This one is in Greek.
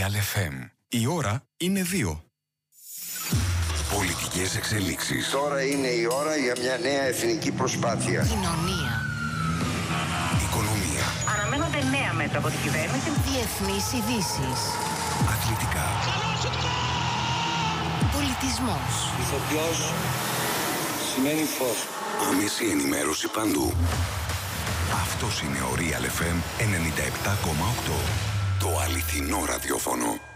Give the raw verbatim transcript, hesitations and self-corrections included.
Real εφ εμ. Η ώρα είναι δύο. Πολιτικές εξελίξεις. Τώρα είναι η ώρα για μια νέα εθνική προσπάθεια. Κοινωνία. Οικονομία. Αναμένονται νέα μέτρα από την κυβέρνηση. Διεθνείς ειδήσεις. Αθλητικά. Πολιτισμός. Ηθοποιός σημαίνει φως. Άμεση ενημέρωση παντού. Αυτός είναι ο Real εφ εμ ενενήντα επτά κόμμα οκτώ. Το αληθινό ραδιόφωνο.